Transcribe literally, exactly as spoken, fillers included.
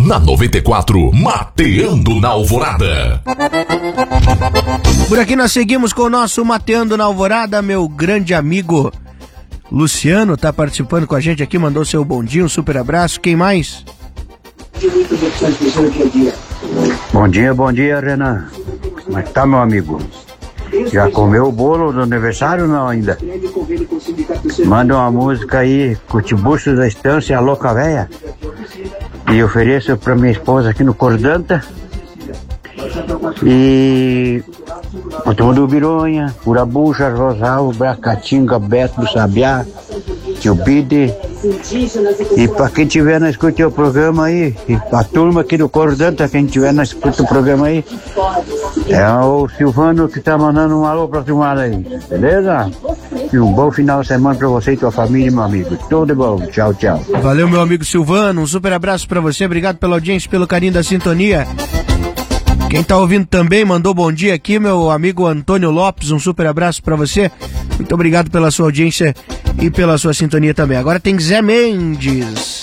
na noventa e quatro, Mateando na Alvorada. Por aqui nós seguimos com o nosso Mateando na Alvorada. Meu grande amigo Luciano tá participando com a gente aqui, mandou seu bom dia, um super abraço. Quem mais? Bom dia, bom dia, Renan. Como é que tá, meu amigo? Já comeu o bolo do aniversário ou não ainda? Manda uma música aí, Cutibucho da Estância, a Louca Véia. E ofereço pra minha esposa aqui no Cordanta. E o Tom do Bironha, Urabuja, Rosal, Bracatinga, Beto do Sabiá, Tio Bide. E pra quem tiver na escuta o programa aí, e pra turma aqui do Cordanta, quem tiver na escuta o programa aí, é o Silvano que tá mandando um alô pra turma aí, beleza? E um bom final de semana pra você e tua família, meu amigo. Tudo de bom, tchau, tchau. Valeu, meu amigo Silvano, um super abraço pra você, obrigado pela audiência, pelo carinho da sintonia. Quem tá ouvindo também mandou bom dia aqui, meu amigo Antônio Lopes, um super abraço pra você. Muito obrigado pela sua audiência e pela sua sintonia também. Agora tem Zé Mendes.